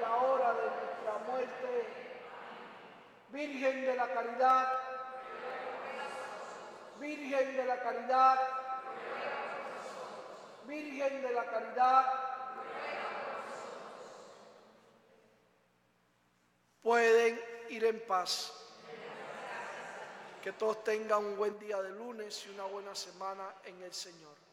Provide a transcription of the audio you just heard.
la hora de nuestra muerte. Virgen de la Caridad, Virgen de la Caridad, Virgen de la Caridad. Pueden ir en paz. Que todos tengan un buen día de lunes y una buena semana en el Señor.